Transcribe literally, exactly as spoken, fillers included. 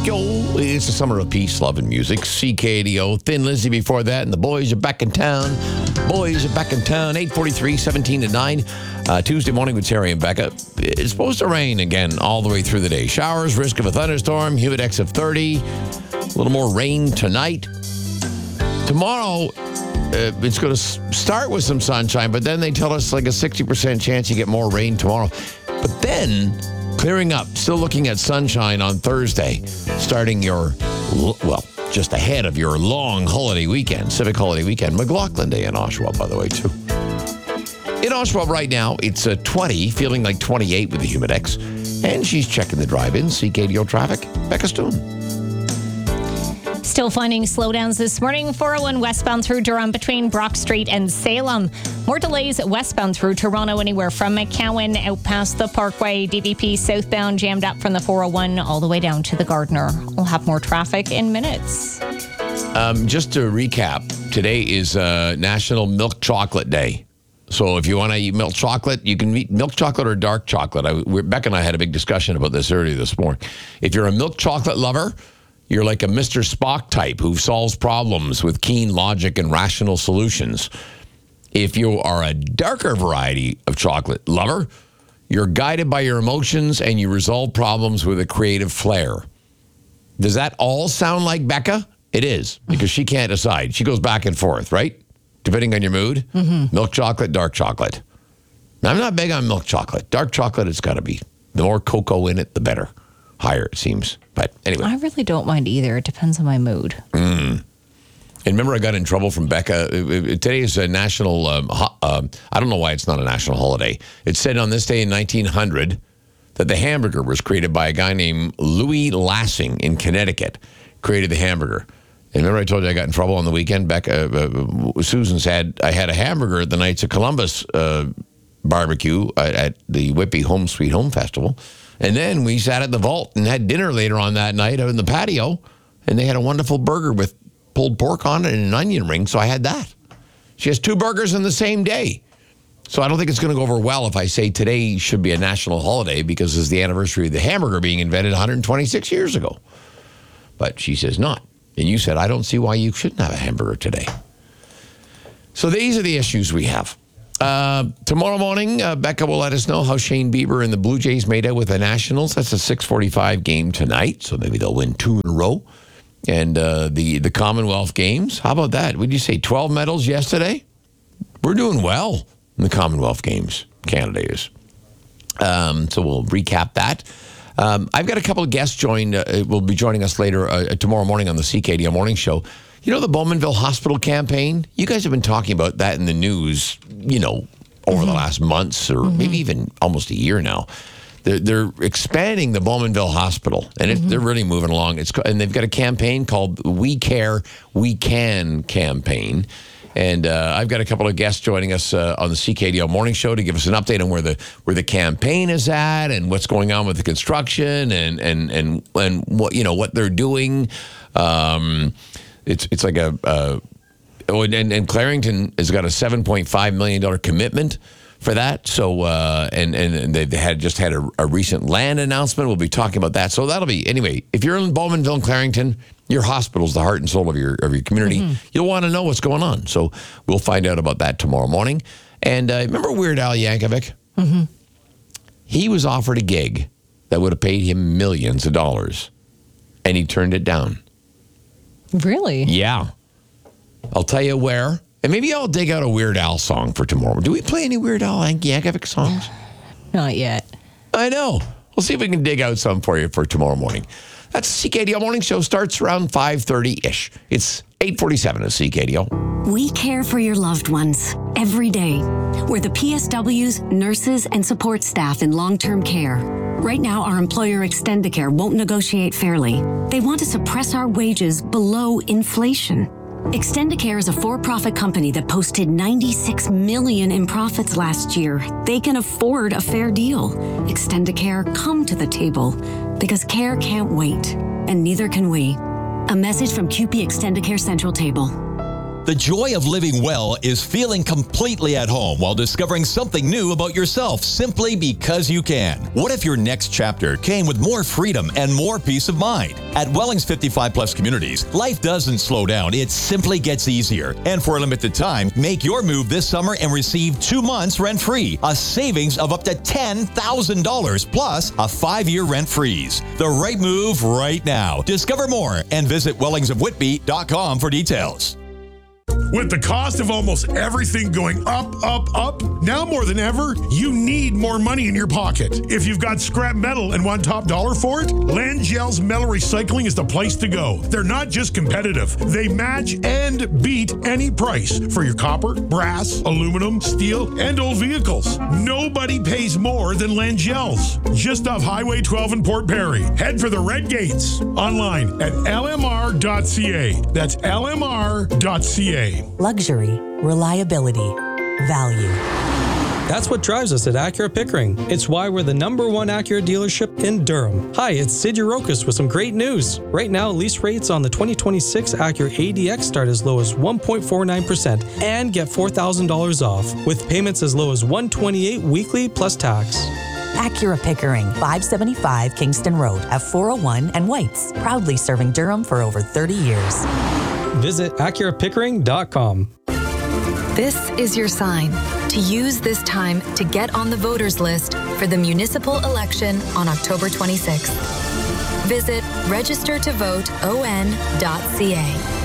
go. It's the summer of peace, love, and music. C K D O, Thin Lizzy before that, and the boys are back in town. Boys are back in town. eight forty-three, seventeen to nine. Uh, Tuesday morning with Terry and Becca. It's supposed to rain again all the way through the day. Showers, risk of a thunderstorm, humidex of thirty. A little more rain tonight. Tomorrow, uh, it's going to start with some sunshine, but then they tell us like a sixty percent chance you get more rain tomorrow. But then, clearing up, still looking at sunshine on Thursday, starting your, well, just ahead of your long holiday weekend, civic holiday weekend, McLaughlin Day in Oshawa, by the way, too. In Oshawa right now, it's uh, twenty, feeling like twenty-eight with the humidex, and she's checking the drive-in, C K D O traffic, Becca Stone. Still finding slowdowns this morning. four oh one westbound through Durham between Brock Street and Salem. More delays westbound through Toronto anywhere from McCowan out past the Parkway. D V P southbound jammed up from the four oh one all the way down to the Gardiner. We'll have more traffic in minutes. Um, just to recap, today is uh, National Milk Chocolate Day. So if you want to eat milk chocolate, you can eat milk chocolate or dark chocolate. I, Rebecca and I had a big discussion about this earlier this morning. If you're a milk chocolate lover, you're like a Mister Spock type who solves problems with keen logic and rational solutions. If you are a darker variety of chocolate lover, you're guided by your emotions and you resolve problems with a creative flair. Does that all sound like Becca? It is, because she can't decide. She goes back and forth, right? Depending on your mood. Mm-hmm. Milk chocolate, dark chocolate. Now, I'm not big on milk chocolate. Dark chocolate, it's got to be. The more cocoa in it, the better. Higher, it seems. But anyway. I really don't mind either. It depends on my mood. Mm. And remember, I got in trouble from Becca. Today is a national, um, ho- uh, I don't know why it's not a national holiday. It said on this day in nineteen hundred that the hamburger was created by a guy named Louis Lassing in Connecticut. Created the hamburger. And remember I told you I got in trouble on the weekend? Becca, uh, Susan said I had a hamburger at the Knights of Columbus uh, barbecue at, at the Whippy Home Sweet Home Festival. And then we sat at the vault and had dinner later on that night out in the patio. And they had a wonderful burger with pulled pork on it and an onion ring. So I had that. She has two burgers in the same day. So I don't think it's going to go over well if I say today should be a national holiday because it's the anniversary of the hamburger being invented one hundred twenty-six years ago. But she says not. And you said, I don't see why you shouldn't have a hamburger today. So these are the issues we have. Uh, tomorrow morning, uh, Becca will let us know how Shane Bieber and the Blue Jays made out with the Nationals. That's a six forty-five game tonight, so maybe they'll win two in a row. And uh, the, the Commonwealth Games, how about that? Would you say twelve medals yesterday? We're doing well in the Commonwealth Games, Canada is. Um, so we'll recap that. Um, I've got a couple of guests joined, uh, will be joining us later uh, tomorrow morning on the C K D O Morning Show. You know the Bowmanville Hospital campaign? You guys have been talking about that in the news, you know, over mm-hmm. the last months or mm-hmm. maybe even almost a year now. They're, they're expanding the Bowmanville Hospital, and it, mm-hmm. they're really moving along. It's And they've got a campaign called We Care, We Can campaign. And uh, I've got a couple of guests joining us uh, on the C K D O Morning Show to give us an update on where the where the campaign is at and what's going on with the construction and and and and what you know what they're doing. Um, it's it's like a uh, oh, and and Clarington has got a seven point five million dollar commitment for that. So uh, and and they had just had a, a recent land announcement. We'll be talking about that. So that'll be anyway. If you're in Bowmanville and Clarington, your hospital's the heart and soul of your of your community. Mm-hmm. You'll want to know what's going on. So we'll find out about that tomorrow morning. And uh, remember Weird Al Yankovic? Mm-hmm. He was offered a gig that would have paid him millions of dollars, and he turned it down. Really? Yeah. I'll tell you where. And maybe I'll dig out a Weird Al song for tomorrow. Do we play any Weird Al Yankovic songs? Not yet. I know. We'll see if we can dig out some for you for tomorrow morning. That's C K D O Morning Show. Starts around five thirty-ish. It's eight forty-seven at C K D O. We care for your loved ones every day. We're the P S Ws, nurses, and support staff in long-term care. Right now, our employer Extendicare won't negotiate fairly. They want to suppress our wages below inflation. Extendicare is a for-profit company that posted ninety-six million dollars in profits last year. They can afford a fair deal. Extendicare, come to the table because care can't wait, and neither can we. A message from C U P E Extendicare Central Table. The joy of living well is feeling completely at home while discovering something new about yourself simply because you can. What if your next chapter came with more freedom and more peace of mind? At Wellings fifty-five plus communities, life doesn't slow down, it simply gets easier. And for a limited time, make your move this summer and receive two months rent-free, a savings of up to ten thousand dollars plus a five-year rent freeze. The right move right now. Discover more and visit wellings of whitby dot com for details. With the cost of almost everything going up, up, up, now more than ever, you need more money in your pocket. If you've got scrap metal and want top dollar for it, Landgel's Metal Recycling is the place to go. They're not just competitive, they match and beat any price for your copper, brass, aluminum, steel, and old vehicles. Nobody pays more than Landgel's. Just off Highway twelve in Port Perry. Head for the Red Gates. Online at L M R dot C A. That's L M R dot C A. Luxury, reliability, value. That's what drives us at Acura Pickering. It's why we're the number one Acura dealership in Durham. Hi, it's Sid Urokis with some great news. Right now, lease rates on the twenty twenty-six Acura A D X start as low as one point four nine percent and get four thousand dollars off, with payments as low as one hundred twenty-eight dollars weekly plus tax. Acura Pickering, five seventy-five Kingston Road, F four oh one and Whites, proudly serving Durham for over thirty years. Visit Acura Pickering dot com. This is your sign to use this time to get on the voters list for the municipal election on October twenty-sixth. Visit register to vote O N dot C A.